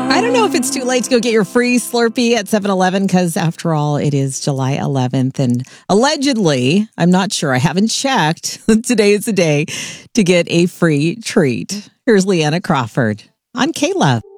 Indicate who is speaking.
Speaker 1: I don't know if it's too late to go get your free Slurpee at 7-Eleven because, after all, it is July 11th. And allegedly, I'm not sure, I haven't checked, today is the day to get a free treat. Here's Leanna Crawford on K-Love.